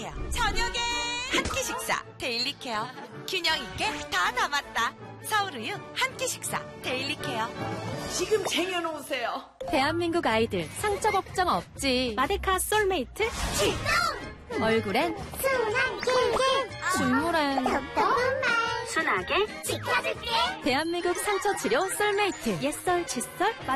데일리케어. 저녁에 한 끼 식사 데일리케어. 균형 있게 다 담았다. 서울우유 한 끼 식사 데일리케어. 지금 쟁여놓으세요. 대한민국 아이들 상처 걱정 없지. 마데카 솔메이트 출동! 얼굴엔 순한 꿀꿀 눈물엔 톡톡한 말 순하게 지켜줄게. 대한민국 상처 치료 솔메이트 옛설 칫솔